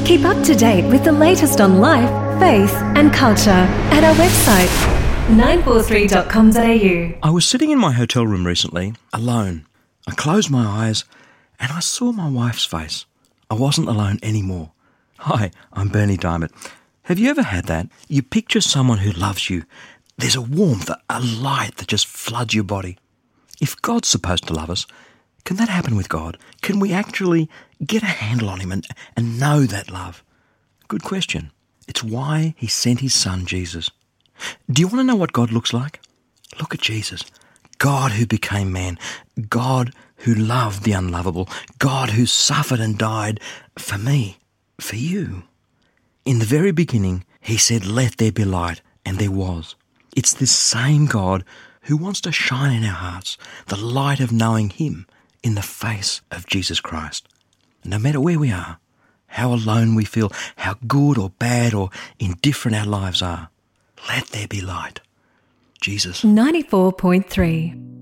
Keep up to date with the latest on life, faith and culture at our website 943.com.au. I was sitting in my hotel room recently, alone. I closed my eyes and I saw my wife's face. I wasn't alone anymore. Hi, I'm Bernie Diamond. Have you ever had that? You picture someone who loves you. There's a warmth, a light that just floods your body. If God's supposed to love us, can that happen with God? Can we actually get a handle on him and know that love? Good question. It's why he sent his son, Jesus. Do you want to know what God looks like? Look at Jesus. God who became man. God who loved the unlovable. God who suffered and died for me, for you. In the very beginning, he said, "Let there be light," and there was. It's this same God who wants to shine in our hearts, the light of knowing him in the face of Jesus Christ. No matter where we are, how alone we feel, how good or bad or indifferent our lives are, let there be light. Jesus. 94.3